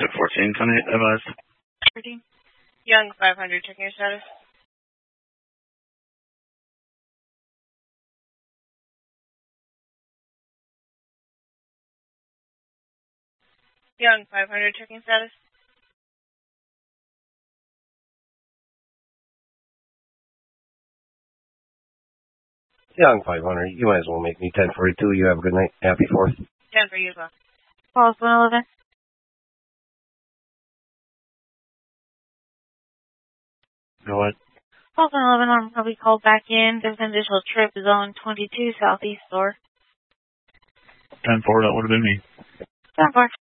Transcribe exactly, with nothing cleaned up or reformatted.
ten fourteen, can I advise? fourteen. Young five hundred, checking your status. Young five hundred, checking status. Young five hundred, you might as well make me ten forty-two. You have a good night. Happy fourth. ten for you as well. Pulse one eleven. Go ahead. Pulse one eleven, I'm going to be called back in. There's an additional trip, zone twenty-two, southeast door. ten four, that would have been me. ten four.